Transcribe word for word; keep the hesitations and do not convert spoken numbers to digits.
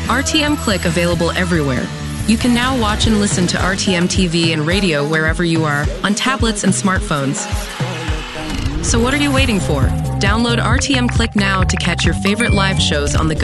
R T M Click available everywhere. You can now watch and listen to R T M T V and radio wherever you are, on tablets and smartphones. So what are you waiting for? Download R T M Click now to catch your favorite live shows on the go.